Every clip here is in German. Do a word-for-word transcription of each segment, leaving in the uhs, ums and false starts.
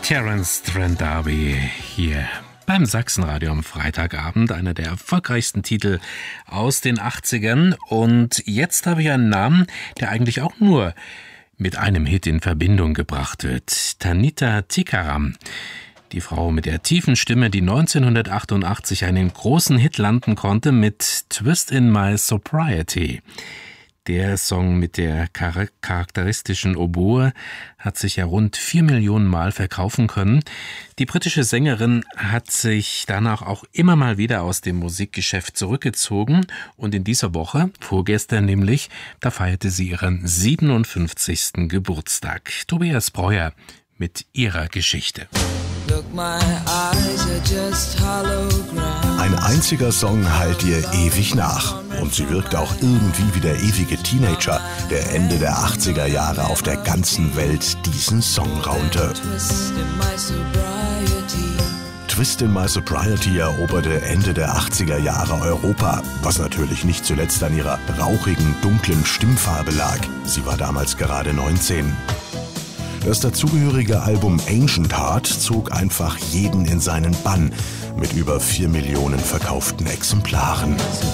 Terence Trent D'Arby hier beim Sachsenradio am Freitagabend, einer der erfolgreichsten Titel aus den achtzigern. Und jetzt habe ich einen Namen, der eigentlich auch nur mit einem Hit in Verbindung gebracht wird. Tanita Tikaram, die Frau mit der tiefen Stimme, die neunzehnhundertachtundachtzig einen großen Hit landen konnte mit Twist in My Sobriety. Der Song mit der charakteristischen Oboe hat sich ja rund vier Millionen Mal verkaufen können. Die britische Sängerin hat sich danach auch immer mal wieder aus dem Musikgeschäft zurückgezogen und in dieser Woche, vorgestern nämlich, da feierte sie ihren siebenundfünfzigsten Geburtstag. Tobias Breuer mit ihrer Geschichte. Ein einziger Song hallt ihr ewig nach. Und sie wirkt auch irgendwie wie der ewige Teenager, der Ende der achtziger Jahre auf der ganzen Welt diesen Song raunte. Twist in My Sobriety eroberte Ende der achtziger Jahre Europa, was natürlich nicht zuletzt an ihrer rauchigen, dunklen Stimmfarbe lag. Sie war damals gerade neunzehn. Das dazugehörige Album Ancient Heart zog einfach jeden in seinen Bann mit über vier Millionen verkauften Exemplaren.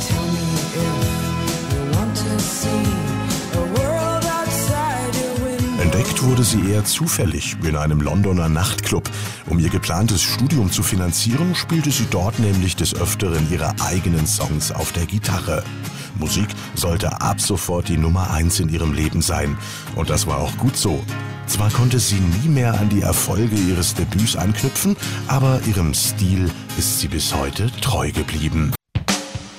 Entdeckt wurde sie eher zufällig in einem Londoner Nachtclub. Um ihr geplantes Studium zu finanzieren, spielte sie dort nämlich des Öfteren ihre eigenen Songs auf der Gitarre. Musik sollte ab sofort die Nummer eins in ihrem Leben sein. Und das war auch gut so. Zwar konnte sie nie mehr an die Erfolge ihres Debüts anknüpfen, aber ihrem Stil ist sie bis heute treu geblieben.